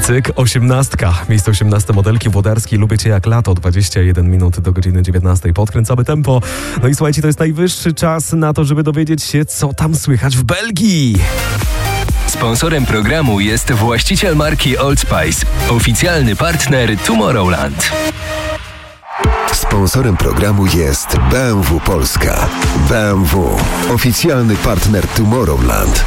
Cyk, 18. Miejsce 18 modelki Włodarskiej. Lubię Cię jak lato. 21 minut do godziny 19. Podkręcamy tempo. No i słuchajcie, to jest najwyższy czas na to, żeby dowiedzieć się, co tam słychać w Belgii. Sponsorem programu jest właściciel marki Old Spice, oficjalny partner Tomorrowland. Sponsorem programu jest BMW Polska. BMW, oficjalny partner Tomorrowland.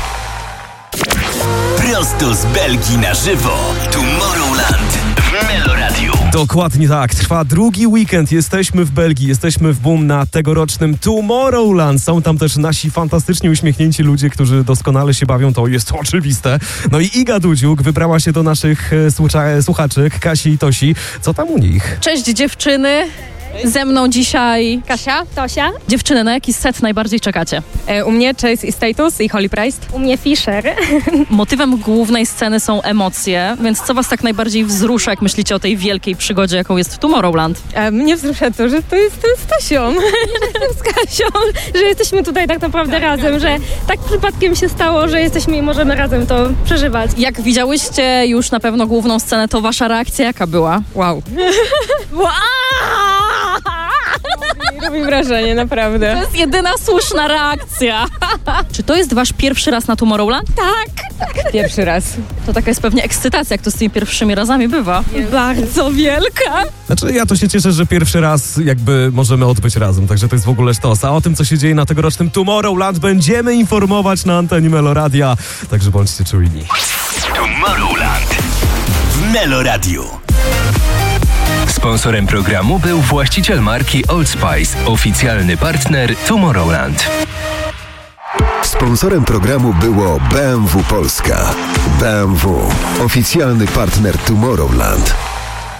Prosto z Belgii na żywo. Tomorrowland w Meloradiu. Dokładnie tak. Trwa drugi weekend. Jesteśmy w Belgii. Jesteśmy w boom na tegorocznym Tomorrowland. Są tam też nasi fantastycznie uśmiechnięci ludzie, którzy doskonale się bawią. To jest oczywiste. No i Iga Dudziuk wybrała się do naszych słuchaczek, Kasi i Tosi. Co tam u nich? Cześć dziewczyny. Ze mną dzisiaj Kasia, Tosia. Dziewczyny, na jaki set najbardziej czekacie? U mnie Chase i Status i Holy Priest. U mnie Fisher. Motywem głównej sceny są emocje, więc co was tak najbardziej wzrusza, jak myślicie o tej wielkiej przygodzie, jaką jest Tomorrowland? Mnie wzrusza to, że to jest z Tosią. Z Kasią, że jesteśmy tutaj tak naprawdę razem, że tak przypadkiem się stało, że jesteśmy i możemy razem to przeżywać. Jak widziałyście już na pewno główną scenę, to wasza reakcja jaka była? Wow. Robi wrażenie, naprawdę. To jest jedyna słuszna reakcja. Czy to jest wasz pierwszy raz na Tomorrowland? Tak. Pierwszy raz. To taka jest pewnie ekscytacja, jak to z tymi pierwszymi razami bywa. Bardzo wielka. Znaczy, ja to się cieszę, że pierwszy raz jakby możemy odbyć razem, także to jest w ogóle sztos. A o tym, co się dzieje na tegorocznym Tomorrowland, będziemy informować na antenie Meloradia, także bądźcie czujni. Tomorrowland w Meloradiu. Sponsorem programu był właściciel marki Old Spice, oficjalny partner Tomorrowland. Sponsorem programu było BMW Polska. BMW, oficjalny partner Tomorrowland.